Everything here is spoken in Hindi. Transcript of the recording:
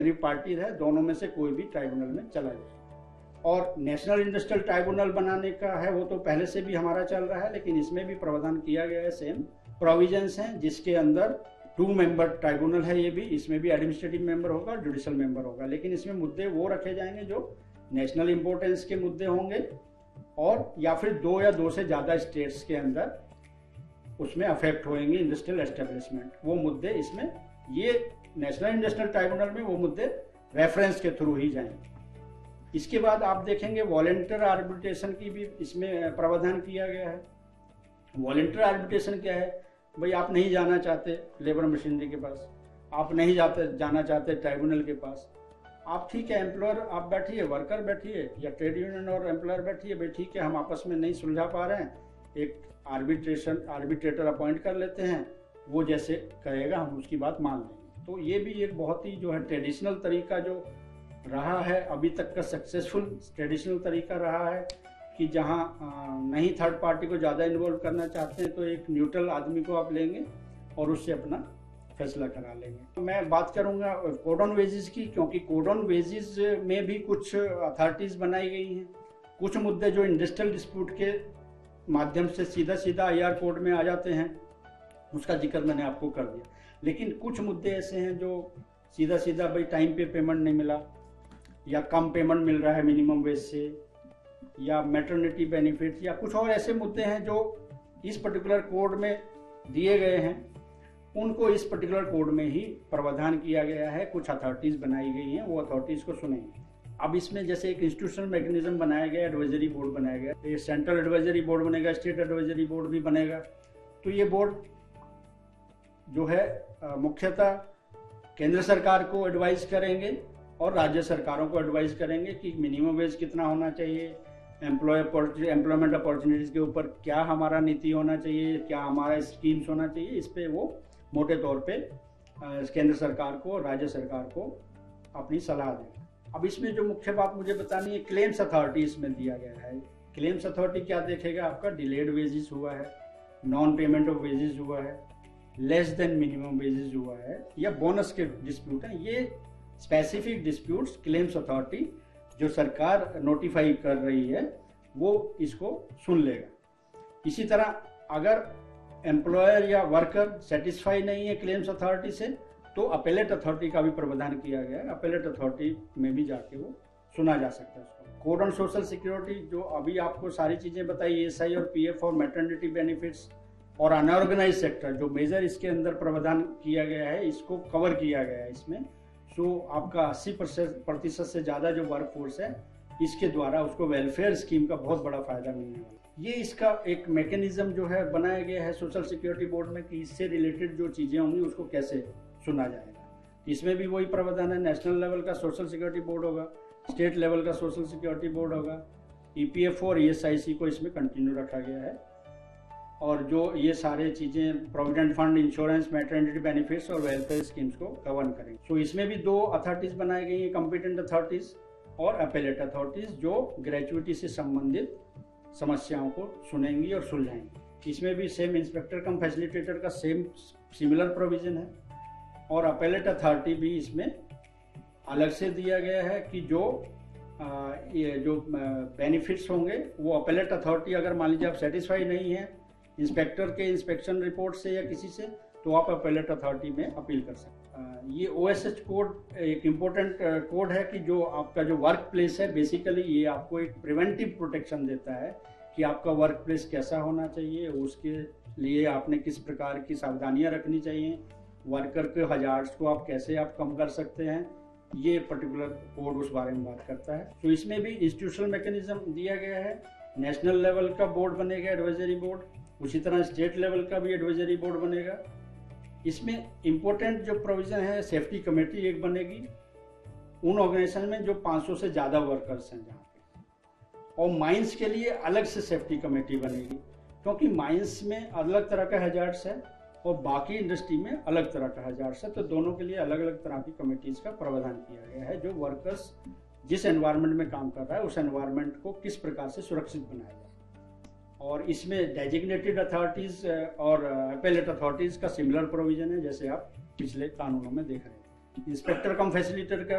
पार्टी है, दोनों में से कोई भी ट्राइब्यूनल में चला जाए। और नेशनल इंडस्ट्रियल ट्राइब्यूनल बनाने का है, वो तो पहले से भी हमारा चल रहा है, लेकिन इसमें भी प्रावधान किया गया है, सेम प्रोविजंस हैं, जिसके अंदर 2 मेंबर ट्राइब्यूनल है। ये भी, इसमें भी एडमिनिस्ट्रेटिव मेंबर होगा, जुडिशियल मेंबर होगा, लेकिन इसमें मुद्दे वो रखे जाएंगे जो नेशनल इंपॉर्टेंस के मुद्दे होंगे, और या फिर 2 या 2 से ज्यादा स्टेट्स के अंदर उसमें अफेक्ट होंगे इंडस्ट्रियल एस्टेब्लिशमेंट, वो मुद्दे इसमें, ये नेशनल इंडस्ट्रियल ट्राइब्यूनल में वो मुद्दे रेफरेंस के थ्रू ही जाएंगे। इसके बाद आप देखेंगे वॉलंटियर आर्बिट्रेशन की भी इसमें प्रावधान किया गया है। वॉलंटियर आर्बिट्रेशन क्या है? भाई आप नहीं जाना चाहते लेबर मशीनरी के पास, आप नहीं जाना चाहते ट्राइब्यूनल के पास, आप ठीक है, एम्प्लॉयर आप बैठिए, वर्कर बैठिए, या ट्रेड यूनियन और एम्प्लॉयर बैठिए, भाई ठीक है हम आपस में नहीं सुलझा पा रहे हैं, एक आर्बिट्रेटर अपॉइंट कर लेते हैं, वो जैसे कहेगा हम उसकी बात मान लेंगे। तो ये भी एक बहुत ही जो है ट्रेडिशनल तरीका जो रहा है, अभी तक का सक्सेसफुल ट्रेडिशनल तरीका रहा है, कि जहाँ नहीं थर्ड पार्टी को ज़्यादा इन्वॉल्व करना चाहते हैं तो एक न्यूट्रल आदमी को आप लेंगे और उससे अपना फैसला करा लेंगे। तो मैं बात करूँगा कोड ऑन वेजेस की, क्योंकि कोड ऑन वेजेस में भी कुछ अथॉरिटीज़ बनाई गई हैं। कुछ मुद्दे जो इंडस्ट्रियल डिस्प्यूट के माध्यम से सीधा सीधा IR कोड में आ जाते हैं, उसका जिक्र मैंने आपको कर दिया, लेकिन कुछ मुद्दे ऐसे हैं जो सीधा सीधा भाई टाइम पे पेमेंट नहीं मिला, या कम पेमेंट मिल रहा है मिनिमम वेज से, या मैटरनिटी बेनिफिट, या कुछ और ऐसे मुद्दे हैं जो इस पर्टिकुलर कोड में दिए गए हैं, उनको इस पर्टिकुलर कोड में ही प्रावधान किया गया है। कुछ अथॉरिटीज बनाई गई हैं, वो अथॉरिटीज को सुनेंगे। अब इसमें जैसे एक इंस्टीट्यूशनल मैकेनिज्म बनाया गया, एडवाइजरी बोर्ड बनाया गया, ये सेंट्रल एडवाइजरी बोर्ड बनेगा, स्टेट एडवाइजरी बोर्ड भी बनेगा। तो ये बोर्ड जो है मुख्यतः केंद्र सरकार को एडवाइस करेंगे और राज्य सरकारों को एडवाइस करेंगे कि मिनिमम वेज कितना होना चाहिए, एम्प्लॉयमेंट अपॉर्चुनिटीज के ऊपर क्या हमारा नीति होना चाहिए, क्या हमारा स्कीम्स होना चाहिए। इस पे वो मोटे तौर पे केंद्र सरकार को, राज्य सरकार को अपनी सलाह देंगे। अब इसमें जो मुख्य बात मुझे बतानी है, क्लेम्स अथॉरिटी इसमें दिया गया है। क्लेम्स अथॉरिटी क्या देखेगा? आपका डिलेड वेजेस हुआ है, नॉन पेमेंट ऑफ वेजेस हुआ है, लेस देन मिनिमम वेजेस हुआ है, या बोनस के डिस्प्यूट है। ये स्पेसिफिक डिस्प्यूट्स क्लेम्स अथॉरिटी जो सरकार नोटिफाई कर रही है वो इसको सुन लेगा। इसी तरह अगर एम्प्लॉयर या वर्कर सेटिस्फाई नहीं है क्लेम्स अथॉरिटी से, तो अपेलेट अथॉरिटी का भी प्रावधान किया गया है। अपेलेट अथॉरिटी में भी जाके वो सुना जा सकता है उसको। कोड ऑन सोशल सिक्योरिटी, जो अभी आपको सारी चीजें बताई, ESI और PF और मैटरनिटी बेनिफिट्स और अनऑर्गेनाइज सेक्टर, जो मेजर इसके अंदर प्रावधान किया गया है, इसको कवर किया गया है इसमें। सो आपका 80% से ज़्यादा जो वर्क फोर्स है, इसके द्वारा उसको वेलफेयर स्कीम का बहुत बड़ा फायदा मिलने वाला है। ये इसका एक मैकेनिज्म जो है बनाया गया है सोशल सिक्योरिटी बोर्ड में, कि इससे रिलेटेड जो चीज़ें होंगी उसको कैसे सुना जाएगा। इसमें भी वही प्रावधान है, नेशनल लेवल का सोशल सिक्योरिटी बोर्ड होगा, स्टेट लेवल का सोशल सिक्योरिटी बोर्ड होगा, EPF और ESIC को इसमें कंटिन्यू रखा गया है। और जो ये सारे चीज़ें provident fund, insurance, maternity benefits और वेलफेयर स्कीम्स को कवर करेंगे। तो इसमें भी 2 अथॉरिटीज बनाई गई हैं, कॉम्पिटेंट अथॉरिटीज और अपेलेट अथॉरिटीज, जो ग्रेजुइटी से संबंधित समस्याओं को सुनेंगी और सुलझाएंगी। इसमें भी सेम इंस्पेक्टर कम फैसिलिटेटर का सिमिलर प्रोविजन है, और अपेलेट अथॉरिटी भी इसमें अलग से दिया गया है कि ये जो बेनिफिट्स होंगे वो अपेलेट अथॉरिटी, अगर मान लीजिए आप सेटिस्फाई नहीं है इंस्पेक्टर के इंस्पेक्शन रिपोर्ट से या किसी से, तो आप अपेलेट अथॉरिटी में अपील कर सकते हैं। ये OSH कोड एक इम्पोर्टेंट कोड है, कि जो आपका जो वर्क प्लेस है, बेसिकली ये आपको एक प्रिवेंटिव प्रोटेक्शन देता है कि आपका वर्क प्लेस कैसा होना चाहिए, उसके लिए आपने किस प्रकार की सावधानियां रखनी चाहिए, वर्कर के हजार्ड्स को आप कैसे कम कर सकते हैं। ये पर्टिकुलर कोड उस बारे में बात करता है। तो इसमें भी इंस्टीट्यूशनल मैकेनिज्म दिया गया है। नेशनल लेवल का बोर्ड बनेगा, एडवाइजरी बोर्ड, उसी तरह स्टेट लेवल का भी एडवाइजरी बोर्ड बनेगा। इसमें इम्पोर्टेंट जो प्रोविजन है, सेफ्टी कमेटी एक बनेगी उन ऑर्गेनाइजेशन में जो 500 से ज़्यादा वर्कर्स हैं जहाँ पे, और माइंस के लिए अलग से सेफ्टी कमेटी बनेगी, क्योंकि माइंस में अलग तरह का हैजार्ड्स है और बाकी इंडस्ट्री में अलग तरह का हैजार्ड्स है। तो दोनों के लिए अलग अलग तरह की कमेटीज का प्रावधान किया गया है, जो वर्कर्स जिस एनवायरनमेंट में काम कर रहा है उस एनवायरनमेंट को किस प्रकार से सुरक्षित बनाया जाए। और इसमें डेजिग्नेटेड अथॉरिटीज और अपेलेट अथॉरिटीज का सिमिलर प्रोविजन है, जैसे आप पिछले कानूनों में देख रहे हैं। इंस्पेक्टर कम फैसिलिटेटर का